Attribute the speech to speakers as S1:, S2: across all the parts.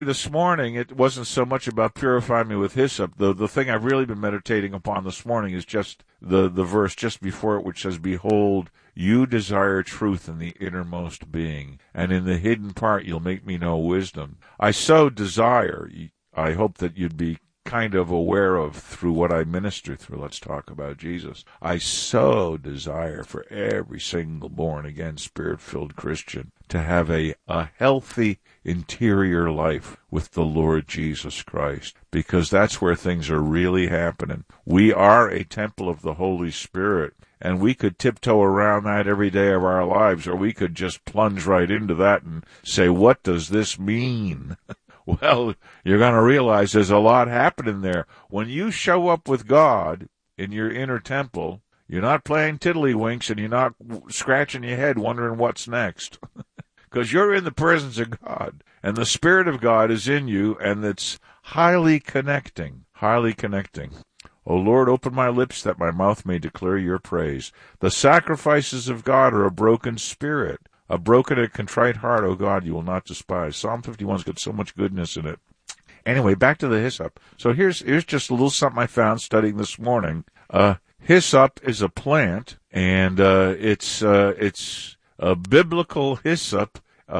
S1: This morning, it wasn't so much about purify me with hyssop. The thing I've really been meditating upon this morning is just the verse just before it, which says, "Behold, you desire truth in the innermost being, and in the hidden part you'll make me know wisdom." I so desire, I hope that you'd be kind of aware of through what I minister through. Let's talk about Jesus. I so desire for every single born-again, Spirit-filled Christian to have a healthy interior life with the Lord Jesus Christ, because that's where things are really happening. We are a temple of the Holy Spirit, and we could tiptoe around that every day of our lives, or we could just plunge right into that and say, what does this mean? Well, you're going to realize there's a lot happening there. When you show up with God in your inner temple, you're not playing tiddlywinks and you're not scratching your head wondering what's next. Because you're in the presence of God, and the Spirit of God is in you, and it's highly connecting, highly connecting. O Lord, open my lips that my mouth may declare your praise. The sacrifices of God are a broken spirit. A broken and contrite heart, O God, you will not despise. Psalm 51's got so much goodness in it. Anyway, back to the hyssop. So here's just a little something I found studying this morning. Hyssop is a plant, and it's a biblical hyssop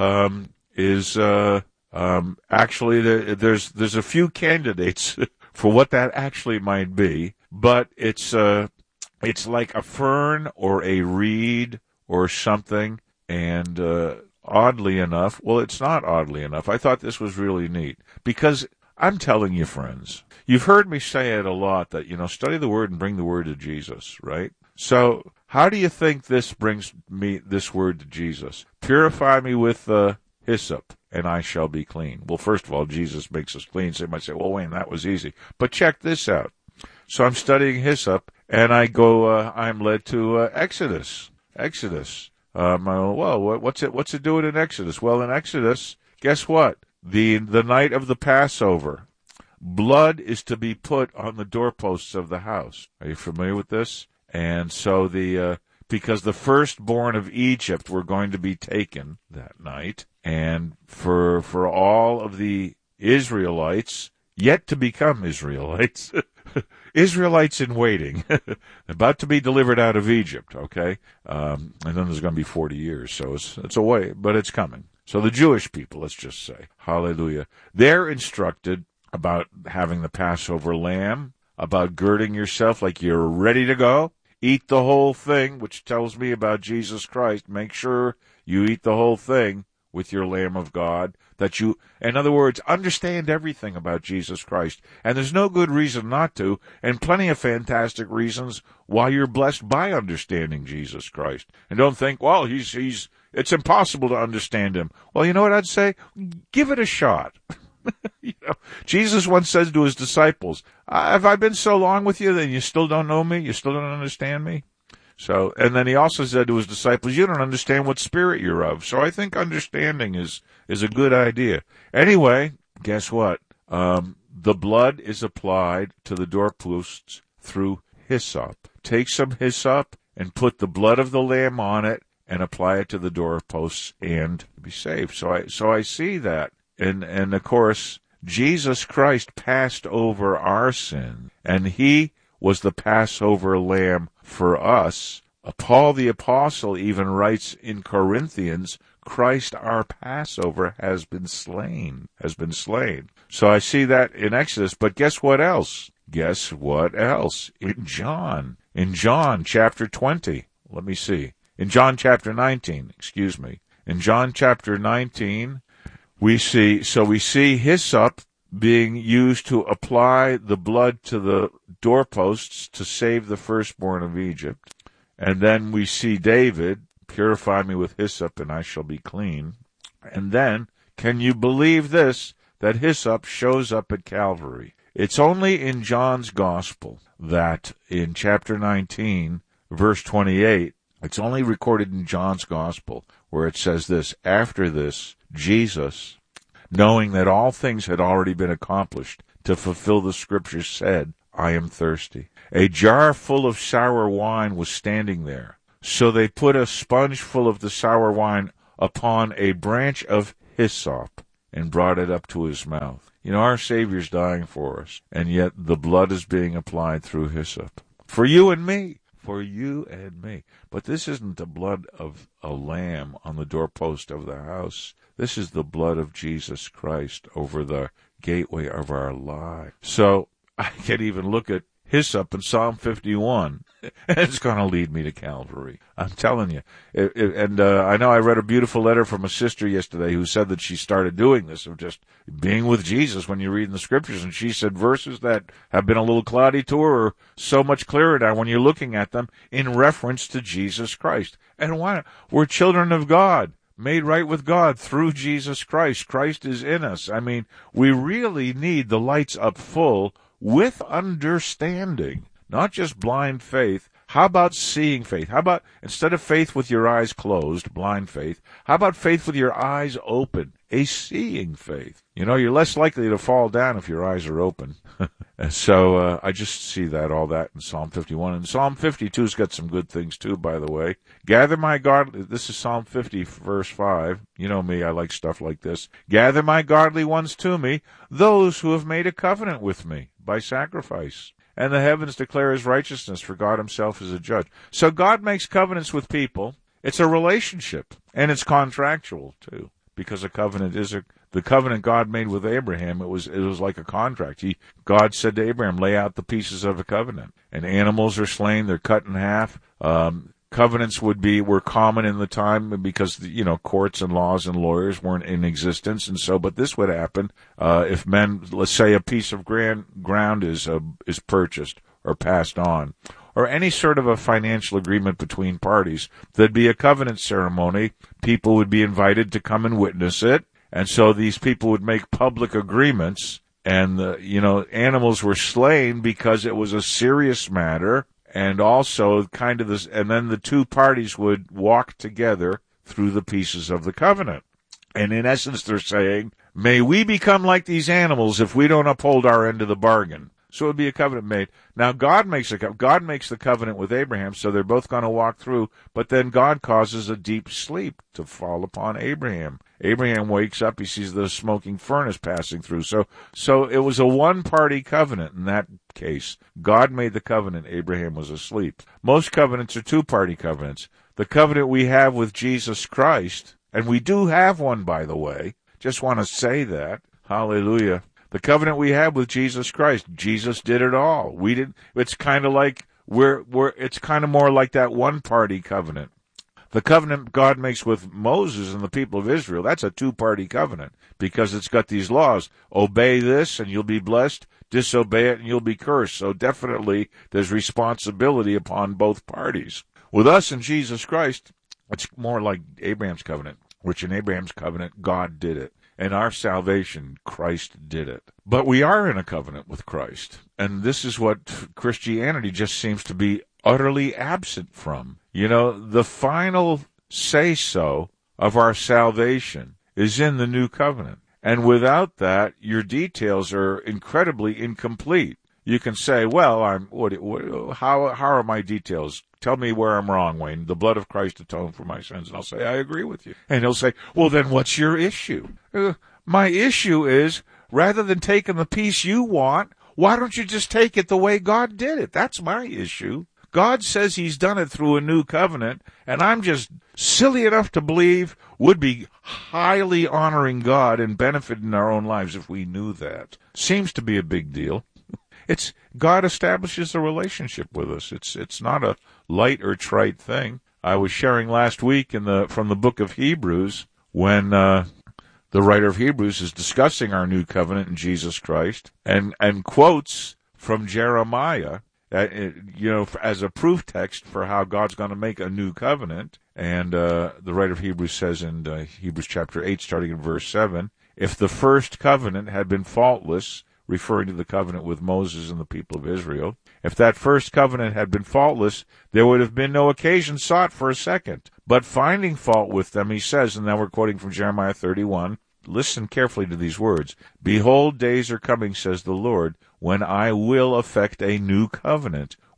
S1: is actually there's a few candidates for what that actually might be, but it's like a fern or a reed or something. And oddly enough, well, it's not oddly enough. I thought this was really neat because I'm telling you, friends, you've heard me say it a lot that, study the Word and bring the Word to Jesus, right? So how do you think this brings me this Word to Jesus? Purify me with hyssop, and I shall be clean. Well, first of all, Jesus makes us clean. So you might say, well, Wayne, that was easy. But check this out. So I'm studying hyssop, and I'm led to Exodus. Well, what's it doing in Exodus? Well, in Exodus, guess what? The night of the Passover, blood is to be put on the doorposts of the house. Are you familiar with this? And so because the firstborn of Egypt were going to be taken that night, and for all of the Israelites yet to become Israelites, Israelites in waiting, about to be delivered out of Egypt, okay? And then there's going to be 40 years, so it's a way, but it's coming. So the Jewish people, let's just say, hallelujah, they're instructed about having the Passover lamb, about girding yourself like you're ready to go, eat the whole thing, which tells me about Jesus Christ. Make sure you eat the whole thing with your Lamb of God, that you, in other words, understand everything about Jesus Christ. And there's no good reason not to, and plenty of fantastic reasons why you're blessed by understanding Jesus Christ. And don't think, well, it's impossible to understand him. Well, you know what I'd say? Give it a shot. Jesus once said to his disciples, have I been so long with you that you still don't know me? You still don't understand me? So, and then he also said to his disciples, you don't understand what spirit you're of. So I think understanding is a good idea. Anyway, guess what? The blood is applied to the doorposts through hyssop. Take some hyssop and put the blood of the lamb on it and apply it to the doorposts and be saved. So I see that. And of course, Jesus Christ passed over our sin, and he was the Passover lamb for us. Paul the Apostle even writes in Corinthians, Christ our Passover has been slain. So I see that in Exodus, but guess what else? In John chapter 20. Let me see. In John chapter 19, In John chapter 19, we see hyssop being used to apply the blood to the doorposts to save the firstborn of Egypt. And then we see David, purify me with hyssop and I shall be clean. And then, can you believe this, that hyssop shows up at Calvary? It's only in John's Gospel that in chapter 19, verse 28, it's only recorded in John's Gospel where it says this, after this, Jesus, knowing that all things had already been accomplished to fulfill the scriptures, said, I am thirsty. A jar full of sour wine was standing there. So they put a sponge full of the sour wine upon a branch of hyssop and brought it up to his mouth. You know, our Savior's dying for us, and yet the blood is being applied through hyssop. For you and me. For you and me. But this isn't the blood of a lamb on the doorpost of the house. This is the blood of Jesus Christ over the gateway of our lives. So I can even look at hyssop in Psalm 51, and it's going to lead me to Calvary. I'm telling you. I know I read a beautiful letter from a sister yesterday who said that she started doing this, of just being with Jesus when you read in the scriptures, and she said verses that have been a little cloudy to her are so much clearer now when you're looking at them in reference to Jesus Christ. And why? We're children of God, made right with God through Jesus Christ. Christ is in us. I mean, we really need the lights up full with understanding, not just blind faith. How about seeing faith? How about, instead of faith with your eyes closed, blind faith, how about faith with your eyes open, a seeing faith? You know, you're less likely to fall down if your eyes are open. And so I just see all that in Psalm 51. And Psalm 52's got some good things too, by the way. Gather my godly, this is Psalm 50, verse 5. You know me, I like stuff like this. Gather my godly ones to me, those who have made a covenant with me by sacrifice. And the heavens declare his righteousness, for God himself is a judge. So God makes covenants with people. It's a relationship, and it's contractual too, because a covenant is the covenant God made with Abraham. It was like a contract. God said to Abraham, lay out the pieces of a covenant. And animals are slain, they're cut in half. Covenants were common in the time because, you know, courts and laws and lawyers weren't in existence. And so, but this would happen, if men, let's say a piece of ground is purchased or passed on, or any sort of a financial agreement between parties. There'd be a covenant ceremony. People would be invited to come and witness it. And so these people would make public agreements, and animals were slain because it was a serious matter. And also kind of this, and then the two parties would walk together through the pieces of the covenant. And in essence, they're saying, may we become like these animals if we don't uphold our end of the bargain. So it would be a covenant made. Now God makes the covenant with Abraham, so they're both going to walk through, but then God causes a deep sleep to fall upon Abraham. Abraham wakes up, he sees the smoking furnace passing through. So it was a one-party covenant in that case. God made the covenant, Abraham was asleep. Most covenants are two-party covenants. The covenant we have with Jesus Christ, and we do have one, by the way, just want to say that, hallelujah. The covenant we have with Jesus Christ, Jesus did it all. We didn't. It's kind of like it's kind of more like that one-party covenant. The covenant God makes with Moses and the people of Israel, that's a two-party covenant because it's got these laws. Obey this and you'll be blessed. Disobey it and you'll be cursed. So definitely there's responsibility upon both parties. With us and Jesus Christ, it's more like Abraham's covenant, which in Abraham's covenant, God did it. And our salvation, Christ did it. But we are in a covenant with Christ. And this is what Christianity just seems to be utterly absent from. You know, the final say-so of our salvation is in the new covenant. And without that, your details are incredibly incomplete. You can say, well, how are my details? Tell me where I'm wrong, Wayne. The blood of Christ atoned for my sins. And I'll say, I agree with you. And he'll say, well, then what's your issue? My issue is, rather than taking the piece you want, why don't you just take it the way God did it? That's my issue. God says he's done it through a new covenant, and I'm just silly enough to believe would be highly honoring God and benefiting our own lives if we knew that. Seems to be a big deal. It's God establishes a relationship with us. It's not a light or trite thing. I was sharing last week from the book of Hebrews when the writer of Hebrews is discussing our new covenant in Jesus Christ and quotes from Jeremiah, as a proof text for how God's going to make a new covenant. And the writer of Hebrews says in Hebrews chapter 8, starting in verse 7, if the first covenant had been faultless, referring to the covenant with Moses and the people of Israel, if that first covenant had been faultless, there would have been no occasion sought for a second. But finding fault with them, he says, and now we're quoting from Jeremiah 31, listen carefully to these words, behold, days are coming, says the Lord, when I will effect a new covenant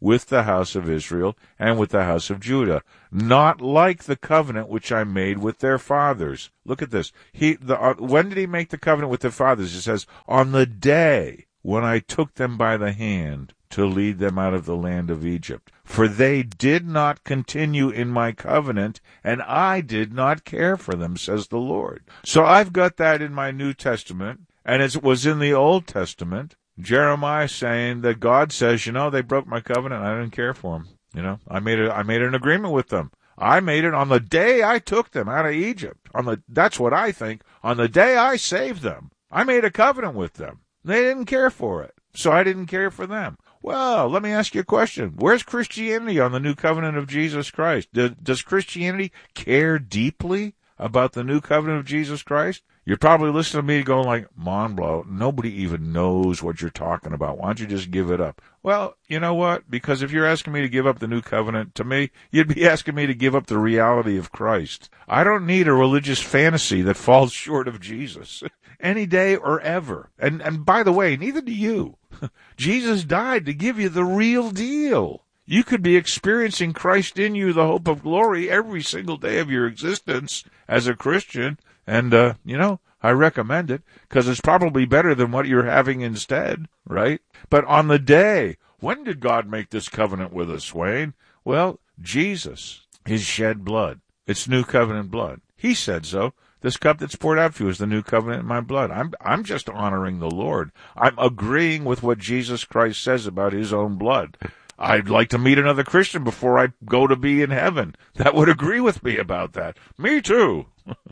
S1: with the house of Israel and with the house of Judah, not like the covenant which I made with their fathers. Look at this. When did he make the covenant with their fathers? It says, on the day when I took them by the hand to lead them out of the land of Egypt. For they did not continue in my covenant, and I did not care for them, says the Lord. So I've got that in my New Testament, and it was in the Old Testament. Jeremiah saying that God says, they broke my covenant, I didn't care for them. I made an agreement with them. I made it on the day I took them out of Egypt. That's what I think. On the day I saved them, I made a covenant with them. They didn't care for it, so I didn't care for them. Well, let me ask you a question. Where's Christianity on the new covenant of Jesus Christ? Does Christianity care deeply about the new covenant of Jesus Christ? You're probably listening to me going like, Monblow, nobody even knows what you're talking about. Why don't you just give it up? Well, you know what? Because if you're asking me to give up the new covenant, to me, you'd be asking me to give up the reality of Christ. I don't need a religious fantasy that falls short of Jesus any day or ever. And by the way, neither do you. Jesus died to give you the real deal. You could be experiencing Christ in you, the hope of glory, every single day of your existence as a Christian. And, I recommend it because it's probably better than what you're having instead, right? But on the day, when did God make this covenant with us, Wayne? Well, Jesus, his shed blood. It's new covenant blood. He said so. This cup that's poured out for you is the new covenant in my blood. I'm just honoring the Lord. I'm agreeing with what Jesus Christ says about his own blood. I'd like to meet another Christian before I go to be in heaven that would agree with me about that. Me too.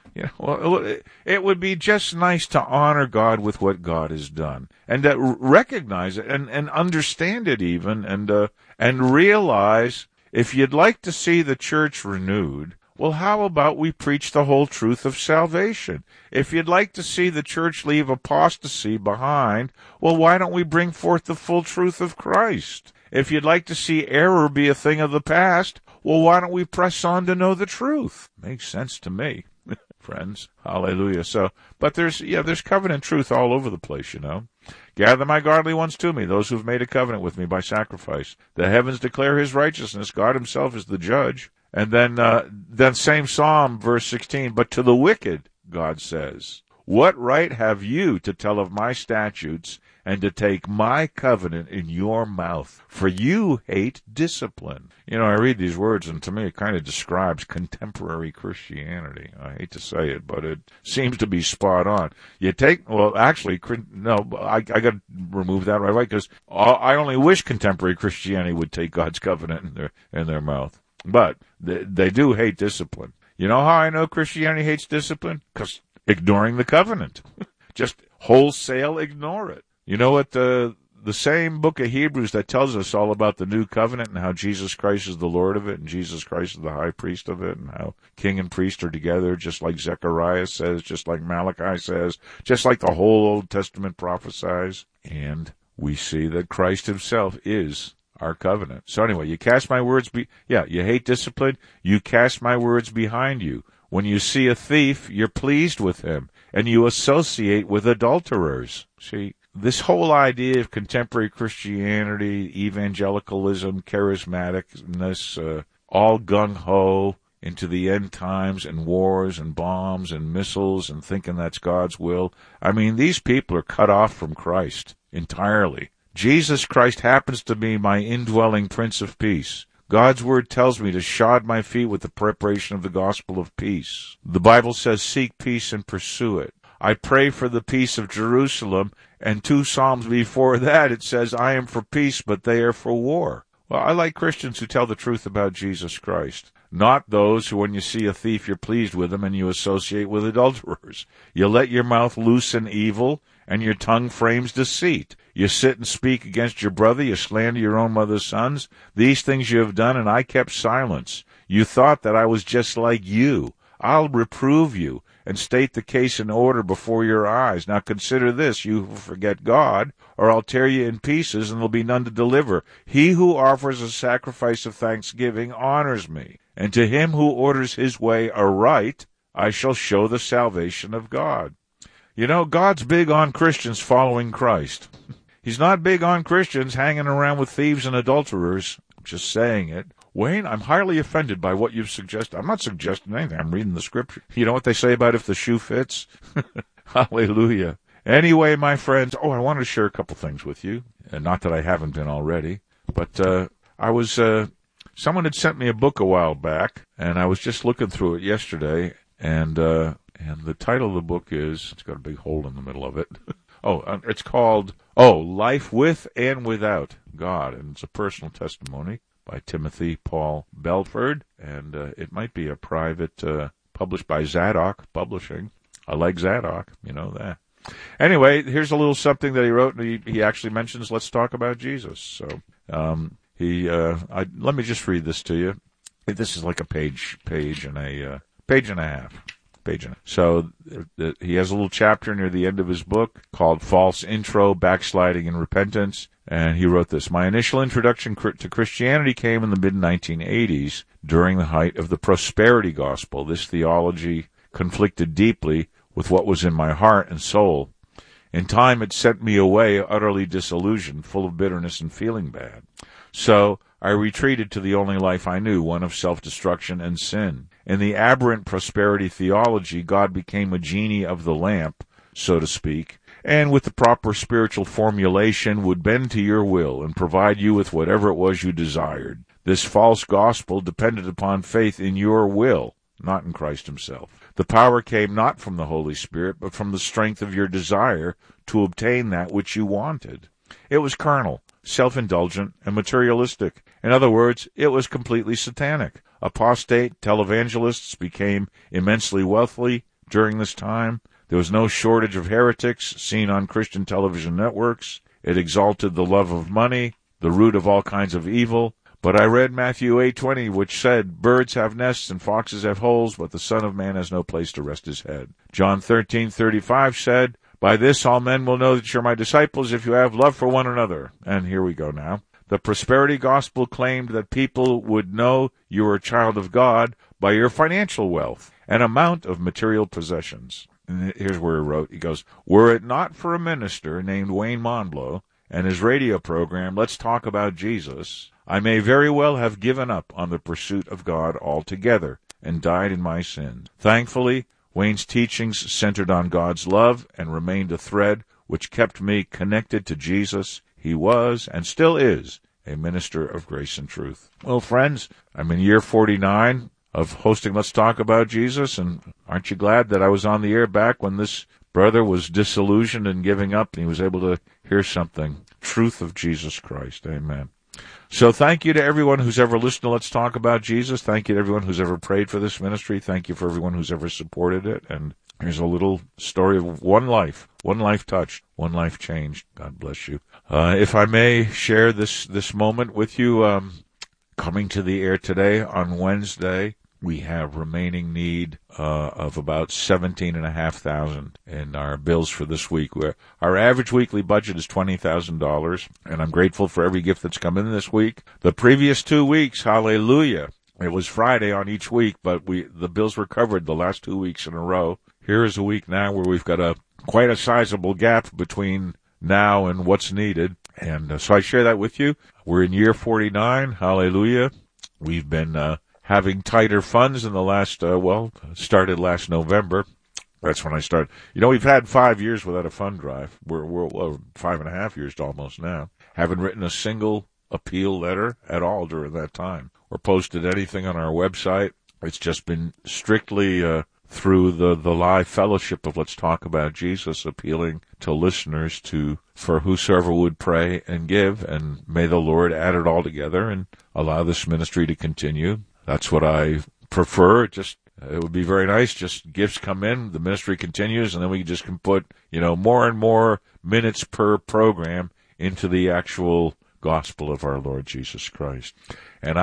S1: It would be just nice to honor God with what God has done and to recognize it and understand it even and realize if you'd like to see the church renewed, well, how about we preach the whole truth of salvation? If you'd like to see the church leave apostasy behind, well, why don't we bring forth the full truth of Christ? If you'd like to see error be a thing of the past, well, why don't we press on to know the truth? Makes sense to me, friends. Hallelujah. But there's covenant truth all over the place, Gather my godly ones to me, those who've made a covenant with me by sacrifice. The heavens declare his righteousness. God himself is the judge. And then same Psalm, verse 16, but to the wicked, God says, what right have you to tell of my statutes and to take my covenant in your mouth? For you hate discipline. I read these words, and to me it kind of describes contemporary Christianity. I hate to say it, but it seems to be spot on. I got to remove that right away, because I only wish contemporary Christianity would take God's covenant in their mouth. But they do hate discipline. You know how I know Christianity hates discipline? Because ignoring the covenant. Just wholesale ignore it. You know what? The same book of Hebrews that tells us all about the new covenant and how Jesus Christ is the Lord of it and Jesus Christ is the high priest of it and how king and priest are together, just like Zechariah says, just like Malachi says, just like the whole Old Testament prophesies. And we see that Christ himself is our covenant. So anyway, you cast my words you hate discipline, you cast my words behind you. When you see a thief, you're pleased with him, and you associate with adulterers. See, this whole idea of contemporary Christianity, evangelicalism, charismaticness, all gung-ho into the end times and wars and bombs and missiles and thinking that's God's will. I mean, these people are cut off from Christ entirely. Jesus Christ happens to be my indwelling Prince of Peace. God's word tells me to shod my feet with the preparation of the gospel of peace. The Bible says, seek peace and pursue it. I pray for the peace of Jerusalem, and 2 Psalms before that it says, I am for peace, but they are for war. Well, I like Christians who tell the truth about Jesus Christ, not those who, when you see a thief, you're pleased with him and you associate with adulterers. You let your mouth loose in evil, and your tongue frames deceit. You sit and speak against your brother, you slander your own mother's sons. These things you have done, and I kept silence. You thought that I was just like you. I'll reprove you and state the case in order before your eyes. Now consider this, you who forget God, or I'll tear you in pieces, and there'll be none to deliver. He who offers a sacrifice of thanksgiving honors me, and to him who orders his way aright, I shall show the salvation of God. God's big on Christians following Christ. He's not big on Christians hanging around with thieves and adulterers. I'm just saying it. Wayne, I'm highly offended by what you've suggested. I'm not suggesting anything. I'm reading the scripture. You know what they say about if the shoe fits? Hallelujah. Anyway, my friends, I wanted to share a couple things with you. And not that I haven't been already. But someone had sent me a book a while back, and I was just looking through it yesterday, and the title of the book is, it's got a big hole in the middle of it. It's called, Life With and Without God, and it's a personal testimony by Timothy Paul Belford, and it might be a private, published by Zadok Publishing. I like Zadok, you know that. Anyway, here's a little something that he wrote, and he actually mentions, let's talk about Jesus. So, let me just read this to you. This is like a page and a half. So he has a little chapter near the end of his book called False Intro, Backsliding and Repentance. And he wrote this: my initial introduction to Christianity came in the mid-1980s during the height of the prosperity gospel. This theology conflicted deeply with what was in my heart and soul. In time, it sent me away utterly disillusioned, full of bitterness and feeling bad. So I retreated to the only life I knew, one of self-destruction and sin. In the aberrant prosperity theology, God became a genie of the lamp, so to speak, and with the proper spiritual formulation would bend to your will and provide you with whatever it was you desired. This false gospel depended upon faith in your will, not in Christ himself. The power came not from the Holy Spirit, but from the strength of your desire to obtain that which you wanted. It was carnal, self-indulgent, and materialistic. In other words, it was completely satanic. Apostate televangelists became immensely wealthy during this time. There was no shortage of heretics seen on Christian television networks. It exalted the love of money, the root of all kinds of evil. But I read Matthew 8:20, which said, birds have nests and foxes have holes, but the Son of Man has no place to rest his head. John 13:35 said, by this all men will know that you're my disciples if you have love for one another. And here we go now. The prosperity gospel claimed that people would know you were a child of God by your financial wealth and amount of material possessions. And here's where he wrote, he goes, were it not for a minister named Wayne Monblow and his radio program, Let's Talk About Jesus, I may very well have given up on the pursuit of God altogether and died in my sins. Thankfully, Wayne's teachings centered on God's love and remained a thread which kept me connected to Jesus. He was, and still is, a minister of grace and truth. Well, friends, I'm in year 49 of hosting Let's Talk About Jesus, and aren't you glad that I was on the air back when this brother was disillusioned and giving up, and he was able to hear something, truth of Jesus Christ. Amen. So thank you to everyone who's ever listened to Let's Talk About Jesus. Thank you to everyone who's ever prayed for this ministry. Thank you for everyone who's ever supported it. And here's a little story of one life touched, one life changed. God bless you. If I may share this moment with you, coming to the air today on Wednesday, we have remaining need of about $17,500 in our bills for this week. Our average weekly budget is $20,000, and I'm grateful for every gift that's come in this week. The previous 2 weeks, hallelujah, it was Friday on each week, but the bills were covered the last 2 weeks in a row. Here is a week now where we've got quite a sizable gap between now and what's needed, and so I share that with you. We're in year 49, hallelujah. We've been having tighter funds in the last, started last November. That's when I started. We've had 5 years without a fund drive. We're 5.5 years almost now. Haven't written a single appeal letter at all during that time or posted anything on our website. It's just been strictly through the live fellowship of Let's Talk About Jesus, appealing to listeners for whosoever would pray and give, and may the Lord add it all together and allow this ministry to continue. That's what I prefer. It would be very nice. Just gifts come in, the ministry continues, and then we just can put, more and more minutes per program into the actual gospel of our Lord Jesus Christ. And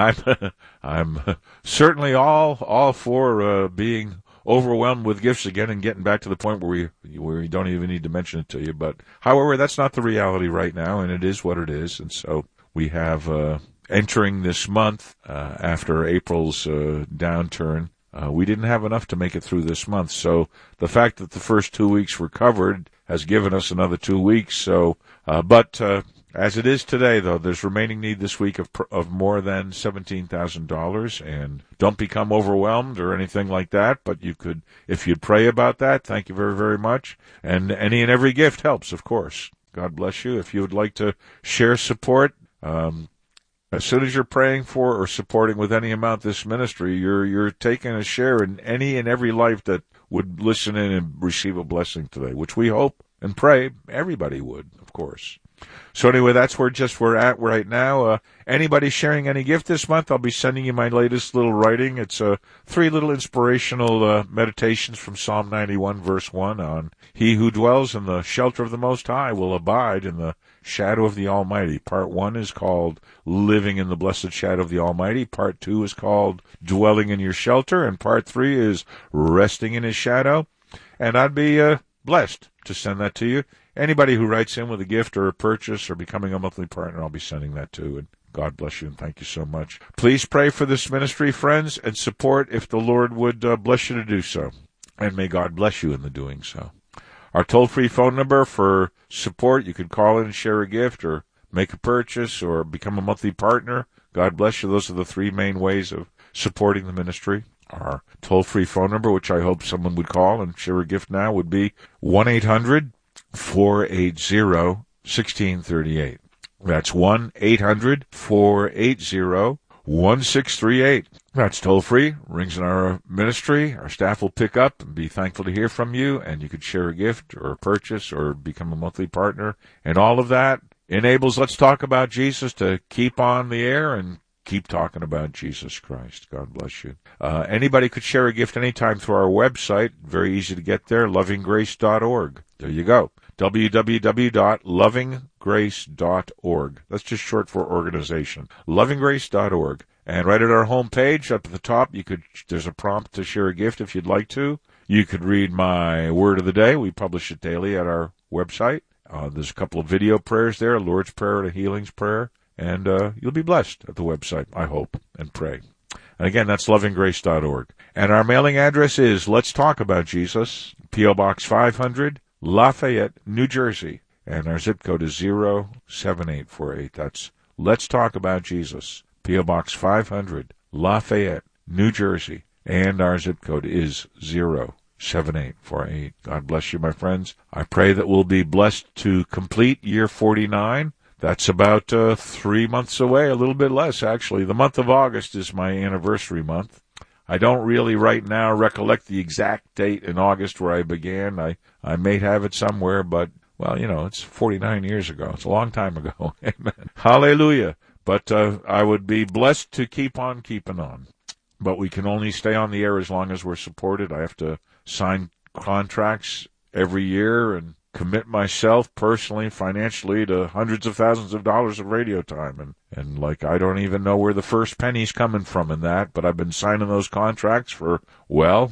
S1: I'm certainly all for being overwhelmed with gifts again and getting back to the point where we don't even need to mention it to you. But however, that's not the reality right now, and it is what it is. And so we have entering this month, after April's downturn, we didn't have enough to make it through this month. So the fact that the first 2 weeks were covered has given us another 2 weeks. So, but as it is today, though, there's remaining need this week of more than $17,000, and don't become overwhelmed or anything like that. But you could, if you'd pray about that. Thank you very, very much. And any and every gift helps, of course. God bless you. If you would like to share support, as soon as you're praying for or supporting with any amount this ministry, you're taking a share in any and every life that would listen in and receive a blessing today, which we hope and pray everybody would, of course. So anyway, that's where we're at right now. Anybody sharing any gift this month, I'll be sending you my latest little writing. It's 3 little inspirational meditations from Psalm 91, verse 1 on he who dwells in the shelter of the Most High will abide in the shadow of the Almighty. Part 1 is called Living in the Blessed Shadow of the Almighty. Part 2 is called Dwelling in Your Shelter. And Part 3 is Resting in His Shadow. And I'd be blessed to send that to you. Anybody who writes in with a gift or a purchase or becoming a monthly partner, I'll be sending that to. And God bless you and thank you so much. Please pray for this ministry, friends, and support if the Lord would bless you to do so. And may God bless you in the doing so. Our toll-free phone number for support, you can call in and share a gift or make a purchase or become a monthly partner. God bless you. Those are the 3 main ways of supporting the ministry. Our toll-free phone number, which I hope someone would call and share a gift now, would be 1-800-480-1638. That's 1-800-480-1638. That's toll-free, rings in our ministry. Our staff will pick up and be thankful to hear from you, and you could share a gift or a purchase or become a monthly partner. And all of that enables Let's Talk About Jesus to keep on the air and keep talking about Jesus Christ. God bless you. Anybody could share a gift anytime through our website. Very easy to get there, lovinggrace.org. There you go. www.lovinggrace.org. That's just short for organization. lovinggrace.org. And right at our home page, up at the top, there's a prompt to share a gift if you'd like to. You could read my Word of the Day. We publish it daily at our website. There's a couple of video prayers there, a Lord's Prayer and a Healing's Prayer. And you'll be blessed at the website, I hope, and pray. And again, that's lovinggrace.org. And our mailing address is Let's Talk About Jesus, P.O. Box 500, Lafayette, New Jersey. And our zip code is 07848. That's Let's Talk About Jesus, P.O. Box 500, Lafayette, New Jersey. And our zip code is 07848. God bless you, my friends. I pray that we'll be blessed to complete year 49. That's about 3 months away, a little bit less, actually. The month of August is my anniversary month. I don't really right now recollect the exact date in August where I began. I may have it somewhere, but, well, it's 49 years ago. It's a long time ago. Amen. Hallelujah. But I would be blessed to keep on keeping on. But we can only stay on the air as long as we're supported. I have to sign contracts every year and commit myself personally, financially, to hundreds of thousands of dollars of radio time. And I don't even know where the first penny's coming from in that, but I've been signing those contracts for, well,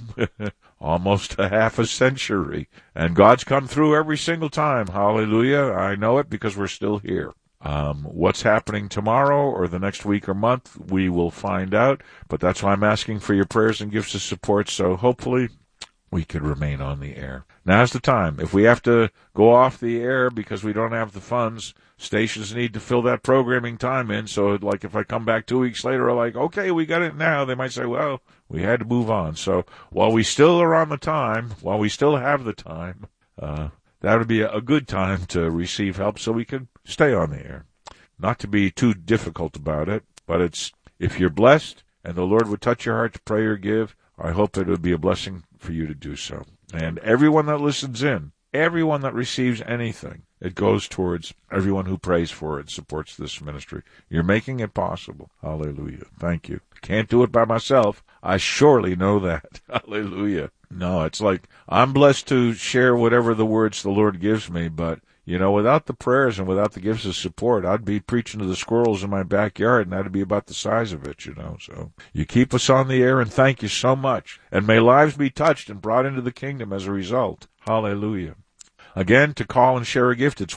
S1: almost a half a century. And God's come through every single time. Hallelujah. I know it because we're still here. What's happening tomorrow or the next week or month, we will find out. But that's why I'm asking for your prayers and gifts of support. So hopefully we could remain on the air. Now's the time. If we have to go off the air because we don't have the funds, stations need to fill that programming time in. So, if I come back 2 weeks later, okay, we got it now, they might say, well, we had to move on. So, while we still are on the time, while we still have the time, that would be a good time to receive help so we can stay on the air. Not to be too difficult about it, but if you're blessed and the Lord would touch your heart to pray or give, I hope that it would be a blessing for you to do so. And everyone that listens in, everyone that receives anything, it goes towards everyone who prays for it, supports this ministry. You're making it possible. Hallelujah. Thank you. Can't do it by myself. I surely know that. Hallelujah. No, it's I'm blessed to share whatever the words the Lord gives me, but without the prayers and without the gifts of support, I'd be preaching to the squirrels in my backyard, and that'd be about the size of it, So you keep us on the air, and thank you so much. And may lives be touched and brought into the kingdom as a result. Hallelujah. Again, to call and share a gift, it's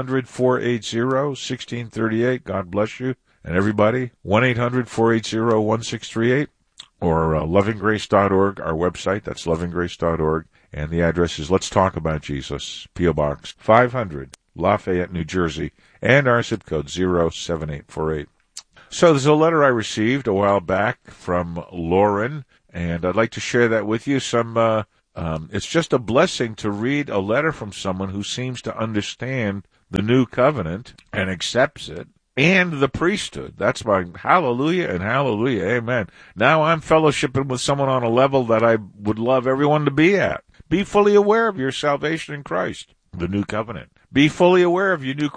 S1: 1-800-480-1638. God bless you. And everybody, 1-800-480-1638. Or lovinggrace.org, our website. That's lovinggrace.org. And the address is Let's Talk About Jesus, P.O. Box 500, Lafayette, New Jersey, and our zip code 07848. So there's a letter I received a while back from Lauren, and I'd like to share that with you. It's just a blessing to read a letter from someone who seems to understand the new covenant and accepts it, and the priesthood. That's my hallelujah and hallelujah, amen. Now I'm fellowshipping with someone on a level that I would love everyone to be at. Be fully aware of your salvation in Christ, the new covenant. Be fully aware of your new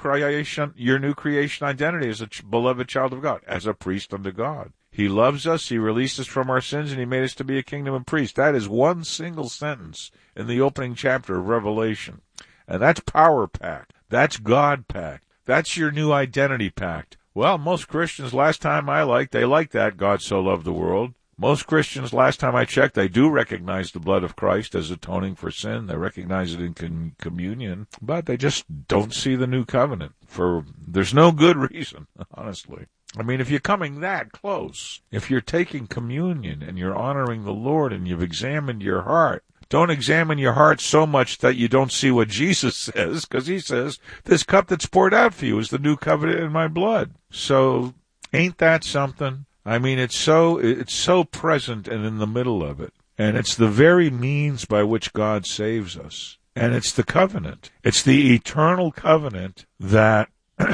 S1: creation identity as a beloved child of God, as a priest unto God. He loves us, he released us from our sins, and he made us to be a kingdom and priest. That is one single sentence in the opening chapter of Revelation. And that's power packed. That's God packed. That's your new identity packed. Well, most Christians, last time they like that, God so loved the world. Most Christians, last time I checked, they do recognize the blood of Christ as atoning for sin. They recognize it in communion, but they just don't see the new covenant. There's no good reason, honestly. I mean, if you're coming that close, if you're taking communion and you're honoring the Lord and you've examined your heart, don't examine your heart so much that you don't see what Jesus says, because he says, this cup that's poured out for you is the new covenant in my blood. So, ain't that something? I mean, it's so present and in the middle of it. And it's the very means by which God saves us. And it's the covenant. It's the eternal covenant that,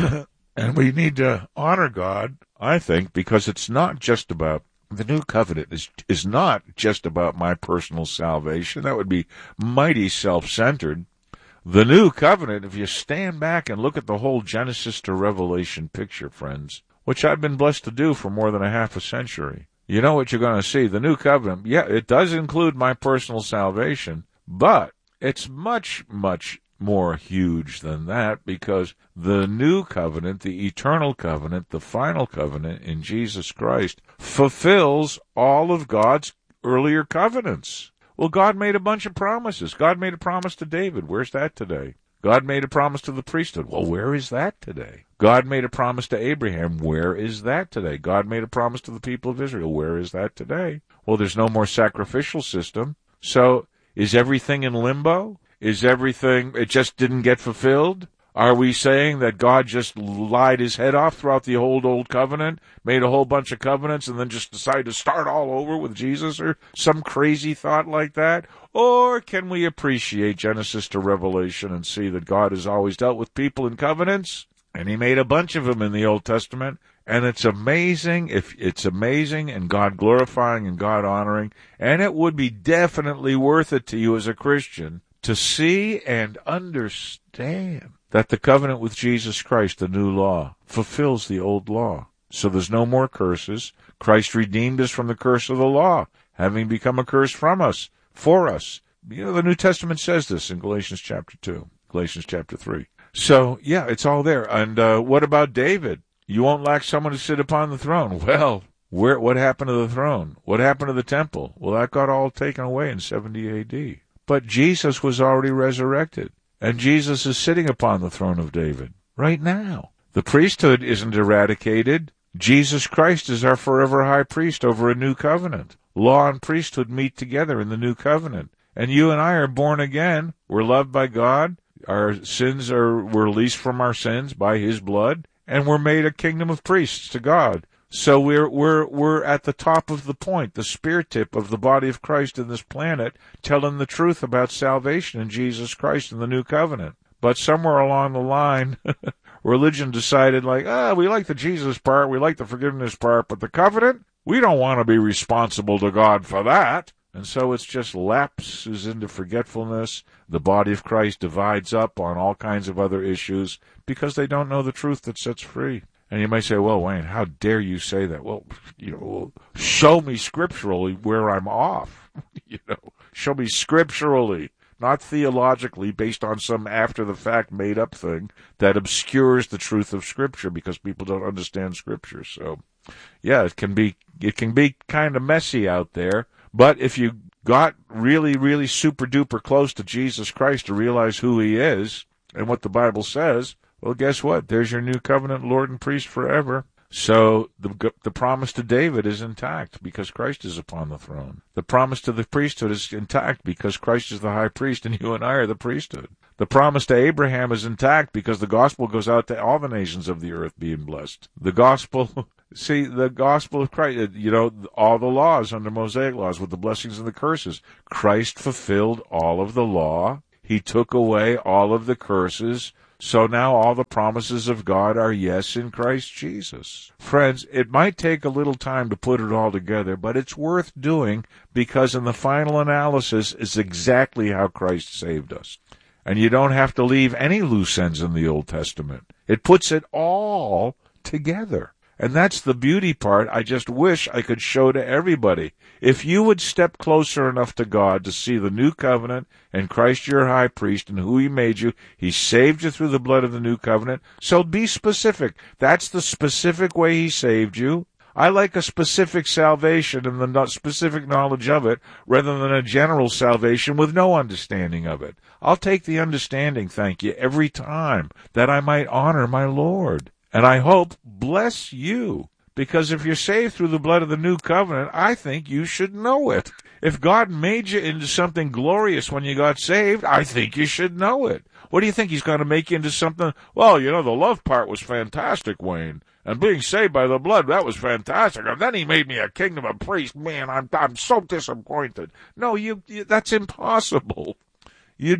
S1: and we need to honor God, I think, because it's not just about, the new covenant is not just about my personal salvation. That would be mighty self-centered. The new covenant, if you stand back and look at the whole Genesis to Revelation picture, friends, which I've been blessed to do for more than a half a century, you know what you're going to see. The new covenant, yeah, it does include my personal salvation, but it's much, much more huge than that, because the new covenant, the eternal covenant, the final covenant in Jesus Christ fulfills all of God's earlier covenants. Well, God made a bunch of promises. God made a promise to David. Where's that today? God made a promise to the priesthood. Well, where is that today? God made a promise to Abraham. Where is that today? God made a promise to the people of Israel. Where is that today? Well, there's no more sacrificial system. So is everything in limbo? Is everything, it just didn't get fulfilled? Are we saying that God just lied his head off throughout the whole old covenant, made a whole bunch of covenants, and then just decided to start all over with Jesus, or some crazy thought like that? Or can we appreciate Genesis to Revelation and see that God has always dealt with people in covenants, and he made a bunch of them in the Old Testament, and it's amazing, and God glorifying and God honoring, and it would be definitely worth it to you as a Christian to see and understand that the covenant with Jesus Christ, the new law, fulfills the old law. So there's no more curses. Christ redeemed us from the curse of the law, having become a curse from us, for us. You know, the New Testament says this in Galatians chapter 2, Galatians chapter 3. So, yeah, it's all there. And what about David? You won't lack someone to sit upon the throne. Well, what happened to the throne? What happened to the temple? Well, that got all taken away in 70 A.D. But Jesus was already resurrected. And Jesus is sitting upon the throne of David right now. The priesthood isn't eradicated. Jesus Christ is our forever high priest over a new covenant. Law and priesthood meet together in the new covenant. And you and I are born again. We're loved by God. We're released from our sins by his blood. And we're made a kingdom of priests to God. So we're at the top of the point, the spear tip of the body of Christ in this planet, telling the truth about salvation in Jesus Christ in the new covenant. But somewhere along the line, religion decided we like the Jesus part, we like the forgiveness part, but the covenant, we don't want to be responsible to God for that. And so it's just lapses into forgetfulness. The body of Christ divides up on all kinds of other issues because they don't know the truth that sets free. And you may say, well, Wayne, how dare you say that? Well, show me scripturally where I'm off. Show me scripturally, not theologically based on some after-the-fact made-up thing that obscures the truth of Scripture because people don't understand Scripture. So, yeah, it can be kind of messy out there. But if you got really, really super-duper close to Jesus Christ to realize who he is and what the Bible says, well, guess what? There's your new covenant Lord and priest forever. So the promise to David is intact because Christ is upon the throne. The promise to the priesthood is intact because Christ is the high priest and you and I are the priesthood. The promise to Abraham is intact because the gospel goes out to all the nations of the earth being blessed. The gospel, see, the gospel of Christ, all the laws under Mosaic laws with the blessings and the curses. Christ fulfilled all of the law. He took away all of the curses. So now all the promises of God are yes in Christ Jesus. Friends, it might take a little time to put it all together, but it's worth doing because in the final analysis, it's exactly how Christ saved us. And you don't have to leave any loose ends in the Old Testament. It puts it all together. And that's the beauty part I just wish I could show to everybody. If you would step closer enough to God to see the new covenant and Christ your high priest and who he made you, he saved you through the blood of the new covenant. So be specific. That's the specific way he saved you. I like a specific salvation and the specific knowledge of it rather than a general salvation with no understanding of it. I'll take the understanding, thank you, every time that I might honor my Lord. And I hope bless you, because if you're saved through the blood of the new covenant, I think you should know it. If God made you into something glorious when you got saved, I think you should know it. What do you think? He's going to make you into something? Well, the love part was fantastic, Wayne. And being saved by the blood, that was fantastic. And then he made me a kingdom of priests. Man, I'm so disappointed. No, that's impossible. You'd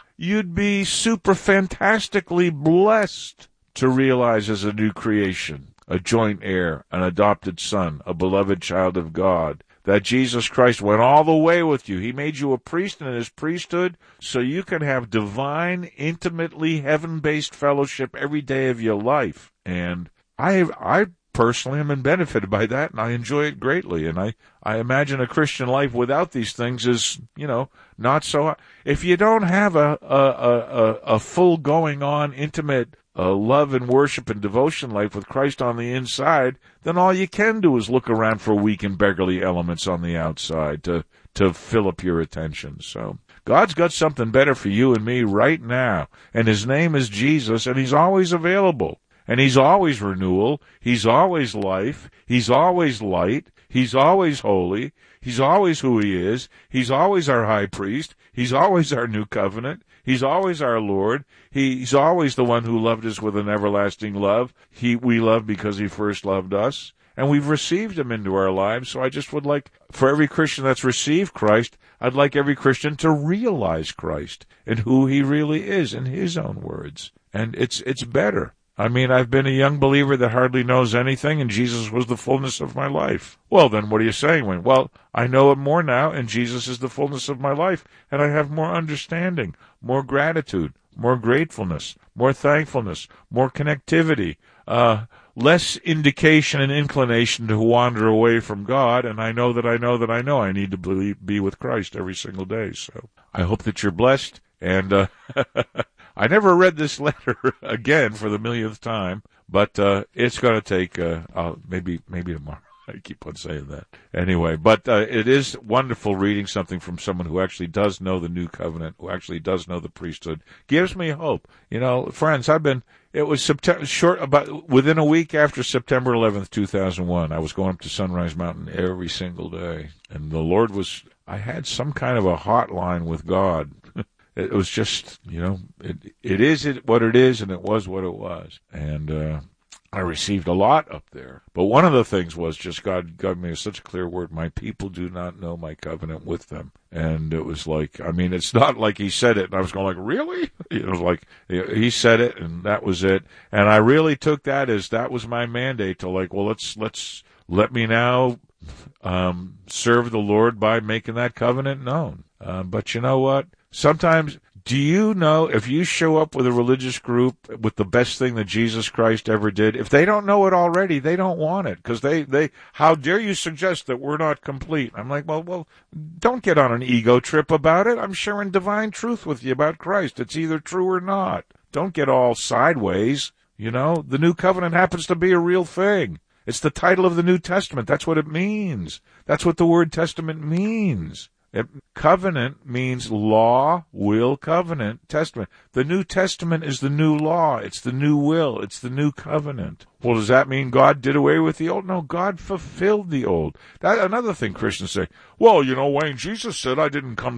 S1: be super fantastically blessed to realize as a new creation, a joint heir, an adopted son, a beloved child of God, that Jesus Christ went all the way with you. He made you a priest in his priesthood so you can have divine, intimately heaven-based fellowship every day of your life. And I personally am benefited by that, and I enjoy it greatly. And I imagine a Christian life without these things is, not so. If you don't have a full going on, intimate love and worship and devotion life with Christ on the inside, then all you can do is look around for weak and beggarly elements on the outside to fill up your attention. So God's got something better for you and me right now, and his name is Jesus, and he's always available. And he's always renewal, he's always life, he's always light, he's always holy, he's always who he is, he's always our high priest, he's always our new covenant, he's always our Lord, he's always the one who loved us with an everlasting love. We love because he first loved us, and we've received him into our lives. So I just would like, for every Christian that's received Christ, I'd like every Christian to realize Christ and who he really is in his own words. And it's better. I mean, I've been a young believer that hardly knows anything, and Jesus was the fullness of my life. Well, then what are you saying, Wayne? Well, I know it more now, and Jesus is the fullness of my life, and I have more understanding, more gratitude, more gratefulness, more thankfulness, more connectivity, less indication and inclination to wander away from God, and I know that I need to be with Christ every single day. So I hope that you're blessed, and I never read this letter again for the millionth time, but it's going to take maybe tomorrow. I keep on saying that. Anyway, but it is wonderful reading something from someone who actually does know the new covenant, who actually does know the priesthood. Gives me hope. Friends, it was within a week after September 11th, 2001, I was going up to Sunrise Mountain every single day. And the Lord I had some kind of a hotline with God. It was just, it is what it is, and it was what it was. And I received a lot up there. But one of the things was just God gave me such a clear word, my people do not know my covenant with them. And it was like, it's not like he said it, and I was going like, really? It was like, he said it, and that was it. And I really took that as that was my mandate to let me now serve the Lord by making that covenant known. But you know what? Sometimes, do you know if you show up with a religious group with the best thing that Jesus Christ ever did, if they don't know it already, they don't want it, because they how dare you suggest that we're not complete? I'm like, well, don't get on an ego trip about it. I'm sharing divine truth with you about Christ. It's either true or not. Don't get all sideways. The new covenant happens to be a real thing. It's the title of the New Testament. That's what it means. That's what the word testament means. Covenant means law, will, covenant, testament. The New Testament is the new law. It's the new will. It's the new covenant. Well, does that mean God did away with the old? No, God fulfilled the old. Another thing Christians say, well, Wayne, Jesus said I didn't come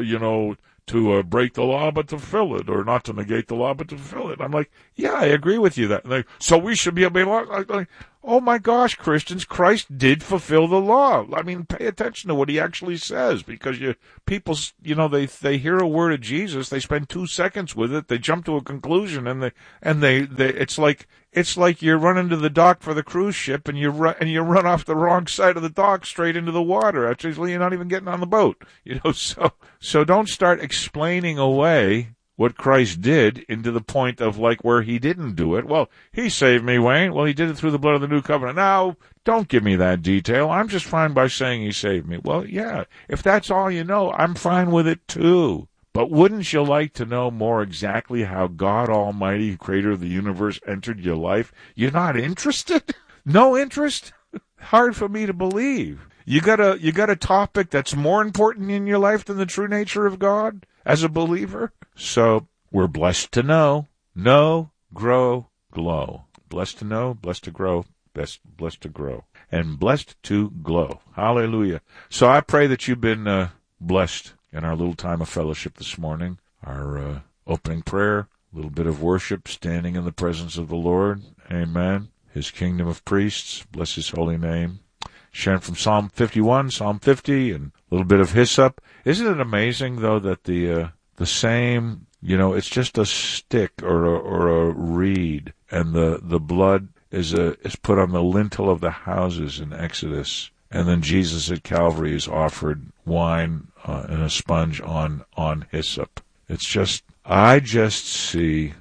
S1: to break the law, but to fulfill it, or not to negate the law, but to fulfill it. I'm like, yeah, I agree with you that. So we should be able to, oh my gosh, Christians, Christ did fulfill the law. I mean, pay attention to what he actually says, because people, they hear a word of Jesus, they spend 2 seconds with it, they jump to a conclusion, and it's like you're running to the dock for the cruise ship, and you run off the wrong side of the dock straight into the water. Actually, you're not even getting on the boat. So don't start explaining away what Christ did into the point of where he didn't do it. Well, he saved me, Wayne. Well, he did it through the blood of the new covenant. Now, don't give me that detail. I'm just fine by saying he saved me. Well, yeah, if that's all you know, I'm fine with it too. But wouldn't you like to know more exactly how God Almighty, creator of the universe, entered your life? You're not interested? No interest? Hard for me to believe. You got a topic that's more important in your life than the true nature of God as a believer? So we're blessed to know, grow, glow. Blessed to know, blessed to grow, blessed to grow, and blessed to glow. Hallelujah. So I pray that you've been blessed in our little time of fellowship this morning. Our opening prayer, a little bit of worship, standing in the presence of the Lord. Amen. His kingdom of priests, bless his holy name. Sharing from Psalm 51, Psalm 50, and a little bit of hyssop. Isn't it amazing, though, that the same, it's just a stick or a reed, and the blood is put on the lintel of the houses in Exodus, and then Jesus at Calvary is offered wine and a sponge on hyssop. It's just, I just see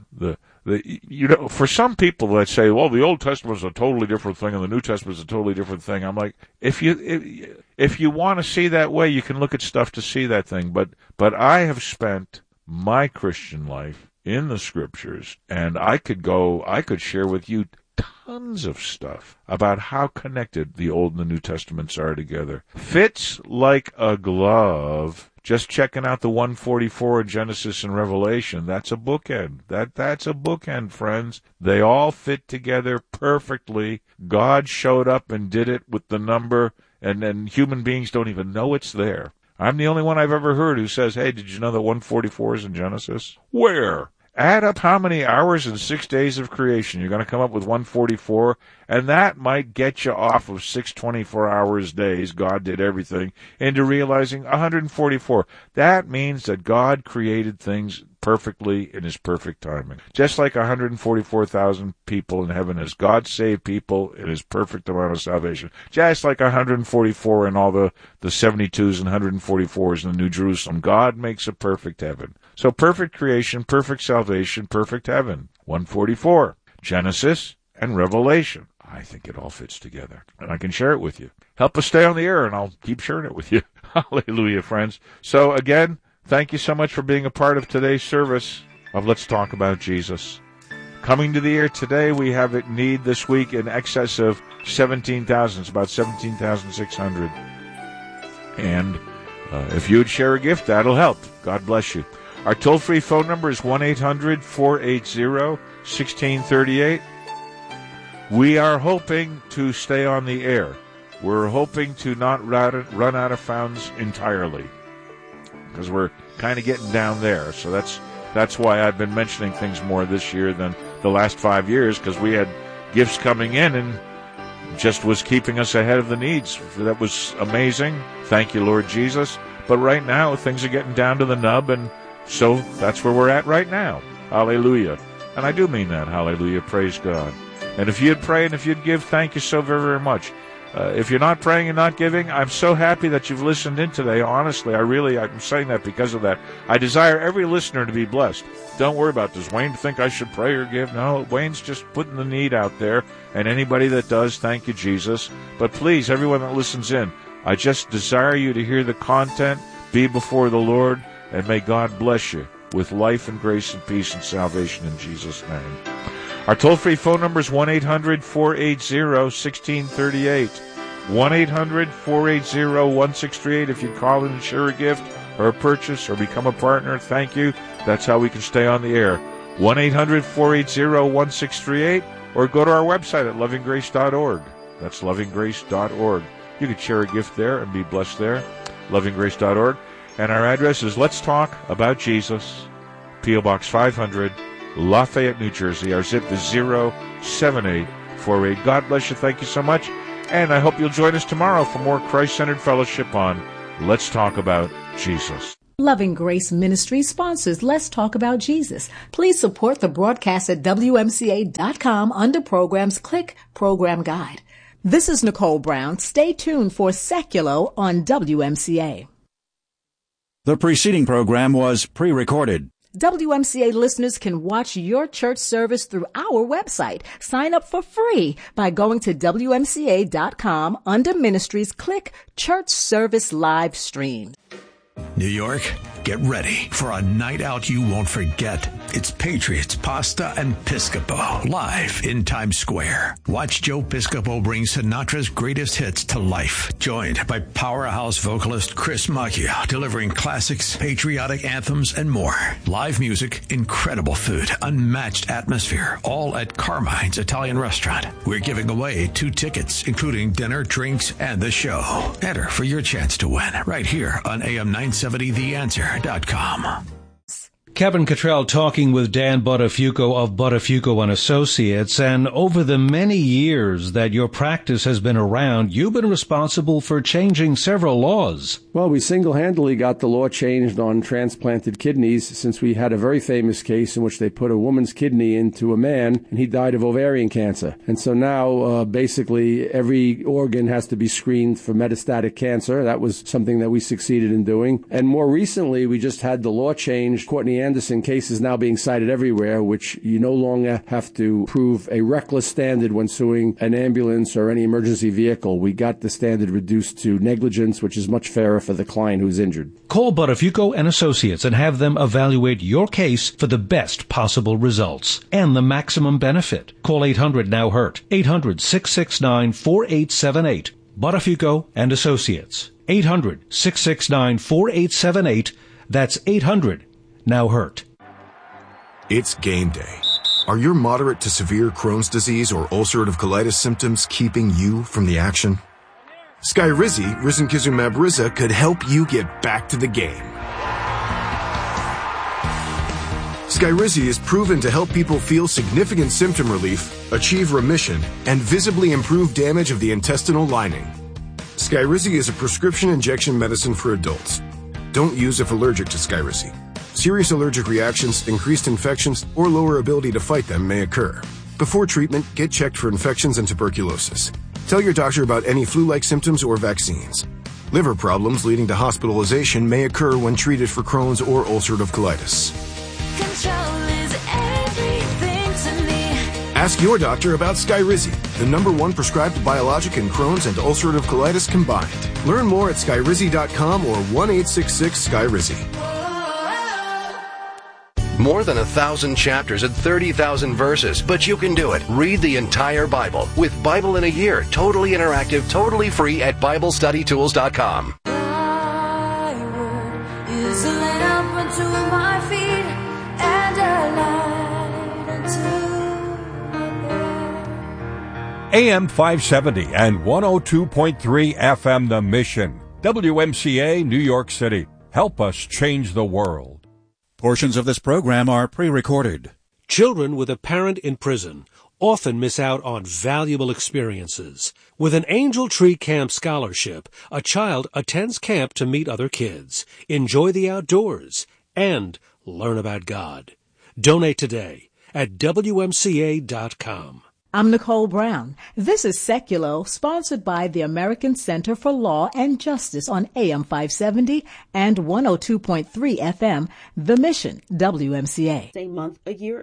S1: for some people that say, well, the Old Testament is a totally different thing and the New Testament is a totally different thing. I'm like, if you want to see that way, you can look at stuff to see that thing. But I have spent my Christian life in the Scriptures, and I could share with you tons of stuff about how connected the Old and the New Testaments are together. Fits like a glove. Just checking out the 144 in Genesis and Revelation, that's a bookend. That's a bookend, friends. They all fit together perfectly. God showed up and did it with the number, and then human beings don't even know it's there. I'm the only one I've ever heard who says, hey, did you know that 144 is in Genesis? Where? Add up how many hours in 6 days of creation. You're going to come up with 144, and that might get you off of 6 24-hour days, God did everything, into realizing 144. That means that God created things perfectly in his perfect timing. Just like 144,000 people in heaven as God saved people in his perfect amount of salvation. Just like 144 in all the 72s and 144s in the New Jerusalem. God makes a perfect heaven. So perfect creation, perfect salvation, perfect heaven. 144. Genesis and Revelation. I think it all fits together, and I can share it with you. Help us stay on the air, and I'll keep sharing it with you. Hallelujah, friends. So again, thank you so much for being a part of today's service of Let's Talk About Jesus. Coming to the air today, we have a need this week in excess of 17,000. It's about 17,600. And if you would share a gift, that'll help. God bless you. Our toll-free phone number is 1-800-480-1638. We are hoping to stay on the air. We're hoping to not run out of funds entirely, because we're kind of getting down there. So that's why I've been mentioning things more this year than the last 5 years, because we had gifts coming in and just was keeping us ahead of the needs. That was amazing. Thank you, Lord Jesus. But right now, things are getting down to the nub, and so that's where we're at right now. Hallelujah. And I do mean that. Hallelujah. Praise God. And if you'd pray and if you'd give, thank you so very, very much. If you're not praying and not giving, I'm so happy that you've listened in today. Honestly, I'm saying that because of that. I desire every listener to be blessed. Don't worry about, does Wayne think I should pray or give? No, Wayne's just putting the need out there. And anybody that does, thank you, Jesus. But please, everyone that listens in, I just desire you to hear the content, be before the Lord, and may God bless you with life and grace and peace and salvation in Jesus' name. Our toll-free phone number is 1-800-480-1638. 1-800-480-1638 if you call in and share a gift or a purchase or become a partner. Thank you. That's how we can stay on the air. 1-800-480-1638 or go to our website at lovinggrace.org. That's lovinggrace.org. You can share a gift there and be blessed there. lovinggrace.org. And our address is Let's Talk About Jesus, P.O. Box 500, Lafayette, New Jersey. Our zip is 07848. God bless you. Thank you so much. And I hope you'll join us tomorrow for more Christ-centered fellowship on Let's Talk About Jesus.
S2: Loving Grace Ministry sponsors Let's Talk About Jesus. Please support the broadcast at WMCA.com. Under Programs, click Program Guide. This is Nicole Brown. Stay tuned for Seculo on WMCA.
S3: The preceding program was pre-recorded.
S2: WMCA listeners can watch your church service through our website. Sign up for free by going to WMCA.com. Under Ministries, click Church Service Live Stream.
S4: New York, get ready for a night out you won't forget. It's Patriots, Pasta, and Piscopo live in Times Square. Watch Joe Piscopo bring Sinatra's greatest hits to life. Joined by powerhouse vocalist Chris Macchio, delivering classics, patriotic anthems, and more. Live music, incredible food, unmatched atmosphere, all at Carmine's Italian Restaurant. We're giving away 2 tickets, including dinner, drinks, and the show. Enter for your chance to win right here on AM 970theanswer.com.
S5: Kevin Cottrell talking with Dan Buttafuoco of Buttafuoco & Associates, and over the many years that your practice has been around, you've been responsible for changing several laws.
S6: Well, we single-handedly got the law changed on transplanted kidneys, since we had a very famous case in which they put a woman's kidney into a man, and he died of ovarian cancer. And so now, basically, every organ has to be screened for metastatic cancer. That was something that we succeeded in doing. And more recently, we just had the law changed. Courtney Anderson case is now being cited everywhere, which you no longer have to prove a reckless standard when suing an ambulance or any emergency vehicle. We got the standard reduced to negligence, which is much fairer for the client who's injured.
S5: Call Buttafuoco & Associates and have them evaluate your case for the best possible results and the maximum benefit. Call 800-NOW-HURT, 800-669-4878. Buttafuoco & Associates, 800-669-4878. That's 800-NOW-HURT.
S7: It's game day. Are your moderate to severe Crohn's disease or ulcerative colitis symptoms keeping you from the action? Skyrizi, risankizumab Riza, could help you get back to the game. Skyrizi is proven to help people feel significant symptom relief, achieve remission, and visibly improve damage of the intestinal lining. Skyrizi is a prescription injection medicine for adults. Don't use if allergic to Skyrizi. Serious allergic reactions, increased infections, or lower ability to fight them may occur. Before treatment, get checked for infections and tuberculosis. Tell your doctor about any flu-like symptoms or vaccines. Liver problems leading to hospitalization may occur when treated for Crohn's or ulcerative colitis.
S8: Control is everything to me.
S7: Ask your doctor about Skyrizi, the #1 prescribed biologic in Crohn's and ulcerative colitis combined. Learn more at skyrizi.com or 1-866-SKYRIZI.
S9: More than 1,000 chapters and 30,000 verses, but you can do it. Read the entire Bible with Bible in a Year, totally interactive, totally free at BibleStudyTools.com.
S8: Thy word is a lamp unto my feet and a light unto my path.
S10: AM 570 and 102.3 FM The Mission. WMCA, New York City. Help us change the world.
S3: Portions of this program are pre-recorded.
S11: Children with a parent in prison often miss out on valuable experiences. With an Angel Tree Camp scholarship, a child attends camp to meet other kids, enjoy the outdoors, and learn about God. Donate today at WMCA.com.
S2: I'm Nicole Brown. This is Seculo, sponsored by the American Center for Law and Justice on AM 570 and 102.3 FM, The Mission, WMCA.
S12: A month, a year.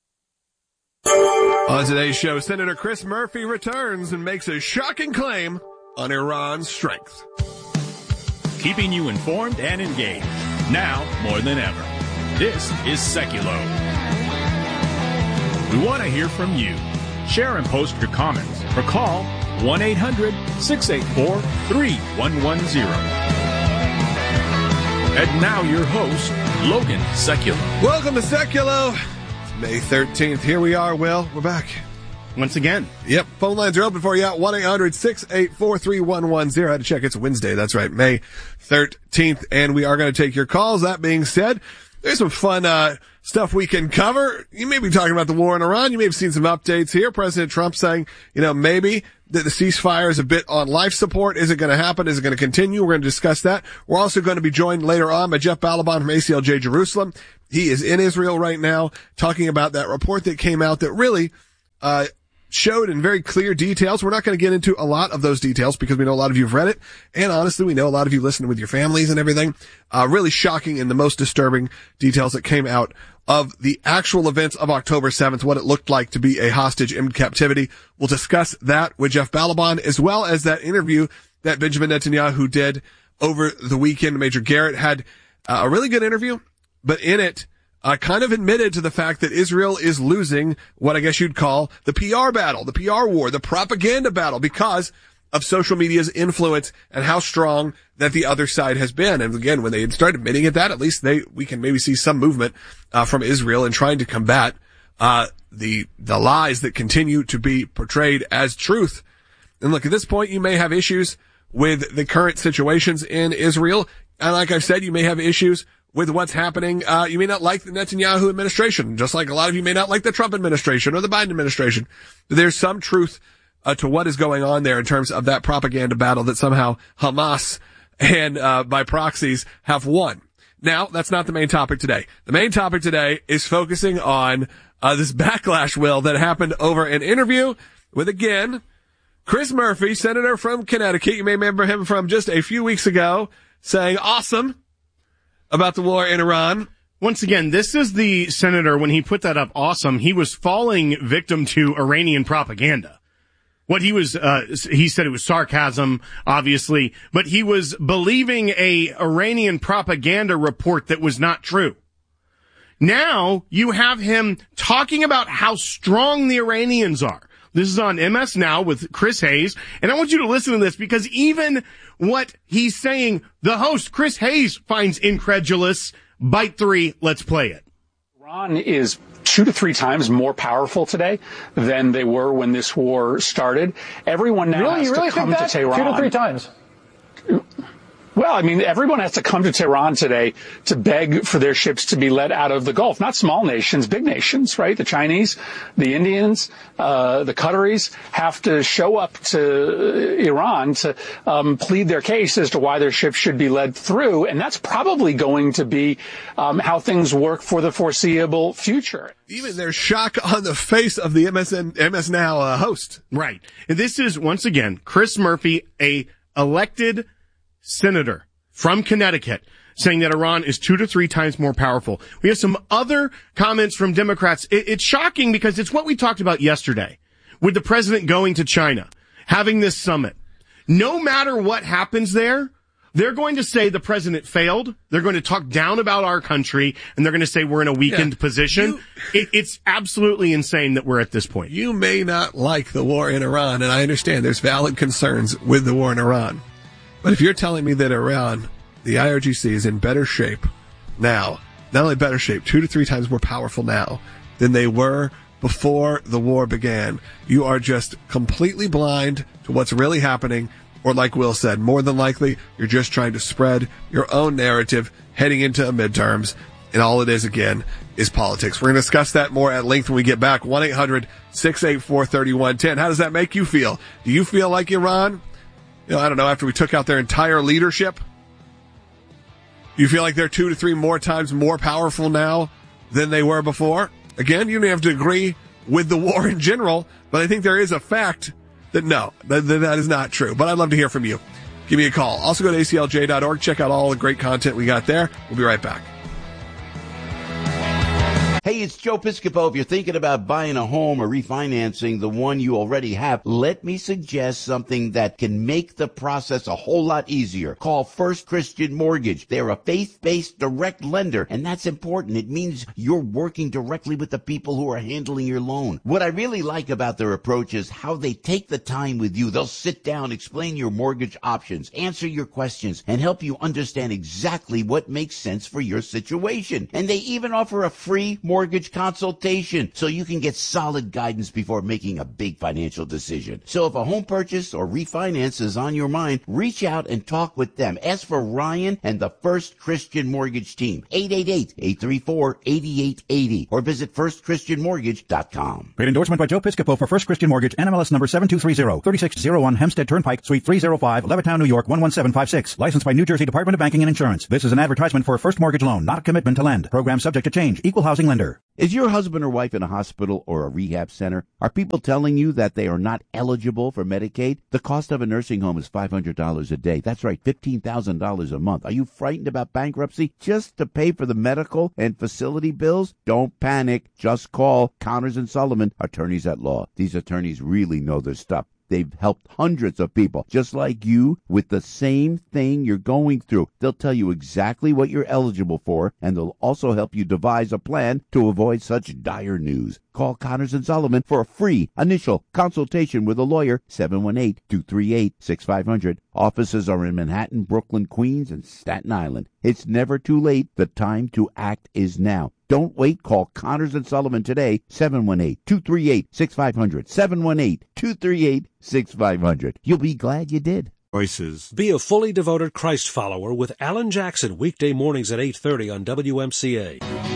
S13: On today's show, Senator Chris Murphy returns and makes a shocking claim on Iran's strength.
S14: Keeping you informed and engaged, now more than ever. This is Seculo. We want to hear from you. Share and post your comments or call 1-800-684-3110. And now your host, Logan Sekulow.
S13: Welcome to Sekulow. It's May 13th. Here we are, Will. We're back.
S12: Once again.
S13: Yep. Phone lines are open for you at 1-800-684-3110. I had to check. It's Wednesday. That's right. May 13th. And we are going to take your calls. That being said, there's some fun stuff we can cover. You may be talking about the war in Iran. You may have seen some updates here. President Trump saying, maybe that the ceasefire is a bit on life support. Is it going to happen? Is it going to continue? We're going to discuss that. We're also going to be joined later on by Jeff Balaban from ACLJ Jerusalem. He is in Israel right now talking about that report that came out that really showed in very clear details. We're not going to get into a lot of those details because we know a lot of you have read it. And honestly, we know a lot of you listened with your families and everything. Really shocking and the most disturbing details that came out of the actual events of October 7th, what it looked like to be a hostage in captivity. We'll discuss that with Jeff Balaban, as well as that interview that Benjamin Netanyahu did over the weekend. Major Garrett had a really good interview, but in it, kind of admitted to the fact that Israel is losing what I guess you'd call the PR battle, the PR war, the propaganda battle, because of social media's influence and how strong that the other side has been. And again, when they start admitting at that, at least we can maybe see some movement from Israel in trying to combat the lies that continue to be portrayed as truth. And look, at this point, you may have issues with the current situations in Israel. And like I've said, you may have issues with what's happening. You may not like the Netanyahu administration, just like a lot of you may not like the Trump administration or the Biden administration. But there's some truth to what is going on there in terms of that propaganda battle that somehow Hamas and by proxies have won. Now, that's not the main topic today. The main topic today is focusing on this backlash, Will, that happened over an interview with, again, Chris Murphy, senator from Connecticut. You may remember him from just a few weeks ago saying awesome about the war in Iran.
S12: Once again, this is the senator, when he put that up, awesome, he was falling victim to Iranian propaganda. What he was, he said it was sarcasm, obviously, but he was believing a Iranian propaganda report that was not true. Now you have him talking about how strong the Iranians are. This is on MS Now with Chris Hayes, and I want you to listen to this because even what he's saying, the host, Chris Hayes, finds incredulous. Bite 3, let's play it.
S15: Iran is 2 to 3 times more powerful today than they were when this war started. Everyone now has to come to Tehran.
S16: 2 to 3 times?
S15: Well, I mean, everyone has to come to Tehran today to beg for their ships to be let out of the Gulf. Not small nations, big nations, right? The Chinese, the Indians, the Qataris have to show up to Iran to plead their case as to why their ships should be led through. And that's probably going to be how things work for the foreseeable future.
S13: Even there's shock on the face of the MS Now host.
S12: Right. And this is, once again, Chris Murphy, a elected senator from Connecticut, saying that Iran is 2 to 3 times more powerful. We have some other comments from Democrats. It's shocking because it's what we talked about yesterday with the president going to China, having this summit. No matter what happens there, they're going to say the president failed. They're going to talk down about our country, and they're going to say we're in a weakened position. It's absolutely insane that we're at this point.
S13: You may not like the war in Iran, and I understand there's valid concerns with the war in Iran. But if you're telling me that Iran, the IRGC, is in better shape now, not only better shape, 2 to 3 times more powerful now than they were before the war began, you are just completely blind to what's really happening. Or like Will said, more than likely, you're just trying to spread your own narrative heading into midterms. And all it is, again, is politics. We're going to discuss that more at length when we get back. 1-800-684-3110. How does that make you feel? Do you feel like Iran? I don't know, after we took out their entire leadership? Do you feel like they're 2 to 3 more times more powerful now than they were before? Again, you may have to agree with the war in general, but I think there is a fact that no, that is not true. But I'd love to hear from you. Give me a call. Also go to aclj.org. Check out all the great content we got there. We'll be right back.
S16: Hey, it's Joe Piscopo. If you're thinking about buying a home or refinancing the one you already have, let me suggest something that can make the process a whole lot easier. Call First Christian Mortgage. They're a faith-based direct lender, and that's important. It means you're working directly with the people who are handling your loan. What I really like about their approach is how they take the time with you. They'll sit down, explain your mortgage options, answer your questions, and help you understand exactly what makes sense for your situation. And they even offer a free mortgage consultation so you can get solid guidance before making a big financial decision. So if a home purchase or refinance is on your mind, reach out and talk with them. Ask for Ryan and the First Christian Mortgage team, 888-834-8880, or visit firstchristianmortgage.com.
S3: Paid endorsement by Joe Piscopo for First Christian Mortgage, NMLS number 7230, 3601 Hempstead Turnpike, Suite 305, Levittown, New York, 11756. Licensed by New Jersey Department of Banking and Insurance. This is an advertisement for a first mortgage loan, not a commitment to lend. Program subject to change. Equal housing lender.
S16: Is your husband or wife in a hospital or a rehab center? Are people telling you that they are not eligible for Medicaid? The cost of a nursing home is $500 a day. That's right, $15,000 a month. Are you frightened about bankruptcy just to pay for the medical and facility bills? Don't panic. Just call Connors & Sullivan, attorneys at law. These attorneys really know their stuff. They've helped hundreds of people just like you with the same thing you're going through. They'll tell you exactly what you're eligible for, and they'll also help you devise a plan to avoid such dire news. Call Connors & Sullivan for a free initial consultation with a lawyer, 718-238-6500. Offices are in Manhattan, Brooklyn, Queens, and Staten Island. It's never too late. The time to act is now. Don't wait. Call Connors & Sullivan today, 718-238-6500, 718-238-6500. You'll be glad you did.
S11: Voices. Be a fully devoted Christ follower with Alan Jackson, weekday mornings at 8:30 on WMCA.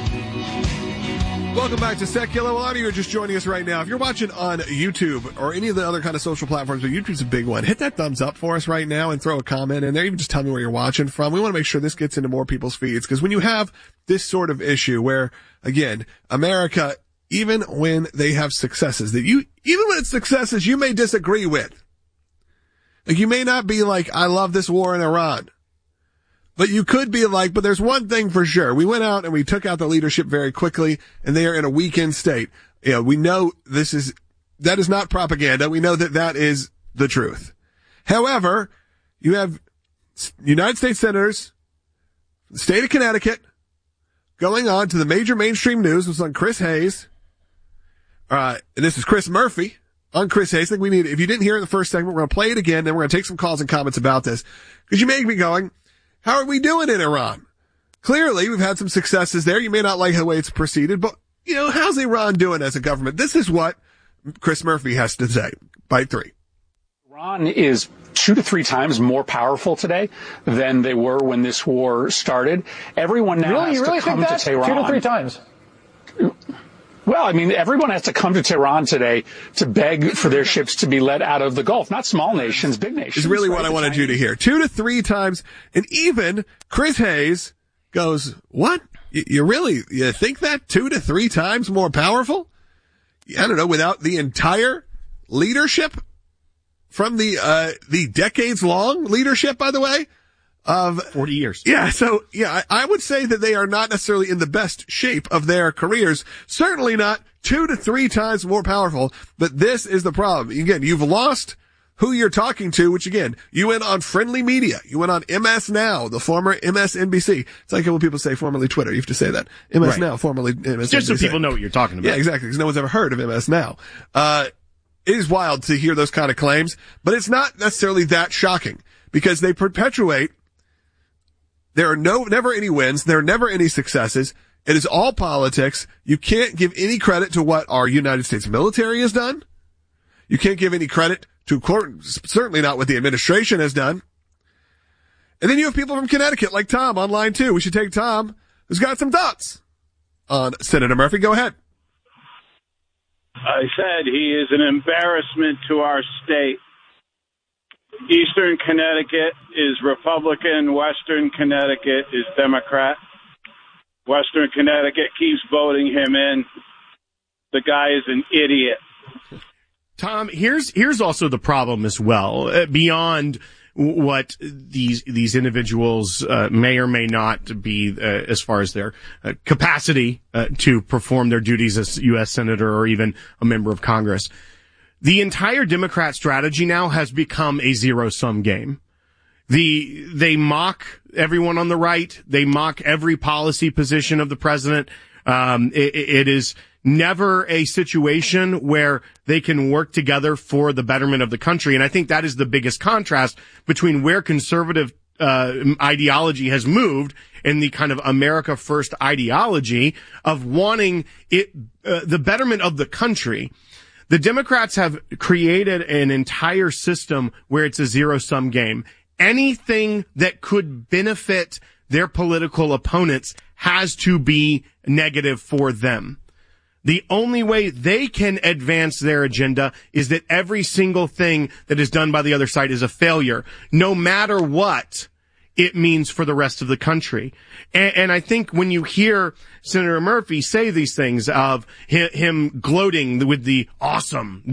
S13: Welcome back to Secular. A lot of you are just joining us right now. If you're watching on YouTube or any of the other kind of social platforms, but YouTube's a big one, hit that thumbs up for us right now and throw a comment in there. Even just tell me where you're watching from. We want to make sure this gets into more people's feeds, because when you have this sort of issue where, again, America, even when they have successes that even when it's successes you may disagree with, like you may not be like, I love this war in Iran. But you could be like, but there's one thing for sure. We went out and we took out the leadership very quickly, and they are in a weakened state. You know, we know that is not propaganda. We know that is the truth. However, you have United States senators, the state of Connecticut, going on to the major mainstream news. It was on Chris Hayes. And this is Chris Murphy on Chris Hayes. I think if you didn't hear it in the first segment, we're going to play it again, then we're going to take some calls and comments about this. Because you may be going, how are we doing in Iran? Clearly, we've had some successes there. You may not like the way it's proceeded, but, how's Iran doing as a government? This is what Chris Murphy has to say. Bite 3.
S15: Iran is 2 to 3 times more powerful today than they were when this war started. Everyone now has to come to Tehran.
S17: 2 to 3 times?
S15: Well, I mean, everyone has to come to Tehran today to beg for their ships to be let out of the Gulf. Not small nations, big nations.
S13: Is really what I wanted you to hear. 2 to 3 times. And even Chris Hayes goes, what? You think that 2 to 3 times more powerful? I don't know, without the entire leadership from the decades-long leadership, by the way, of
S12: 40 years.
S13: Yeah, so, I would say that they are not necessarily in the best shape of their careers. Certainly not 2 to 3 times more powerful, but this is the problem. Again, you've lost who you're talking to, which again, you went on friendly media. You went on MS Now, the former MSNBC. It's like when people say formerly Twitter. You have to say that. MS Now, formerly MSNBC.
S12: Just so people know what you're talking about.
S13: Yeah, exactly, because no one's ever heard of MS Now. It is wild to hear those kind of claims, but it's not necessarily that shocking, because they perpetuate. There are never any wins. There are never any successes. It is all politics. You can't give any credit to what our United States military has done. You can't give any credit to, certainly not what the administration has done. And then you have people from Connecticut like Tom on line 2. We should take Tom, who's got some thoughts on Senator Murphy. Go ahead.
S18: I said he is an embarrassment to our state. Eastern Connecticut is Republican. Western Connecticut is Democrat. Western Connecticut keeps voting him in. The guy is an idiot.
S12: Tom, here's also the problem as well, beyond what these individuals may or may not be as far as their capacity to perform their duties as U.S. Senator or even a member of Congress. The entire Democrat strategy now has become a zero-sum game. They mock everyone on the right. They mock every policy position of the president. It is never a situation where they can work together for the betterment of the country. And I think that is the biggest contrast between where conservative ideology has moved and the kind of America First ideology of wanting the betterment of the country. The Democrats have created an entire system where it's a zero-sum game. Anything that could benefit their political opponents has to be negative for them. The only way they can advance their agenda is that every single thing that is done by the other side is a failure, no matter what it means for the rest of the country. And I think when you hear Senator Murphy say these things of him gloating with the awesome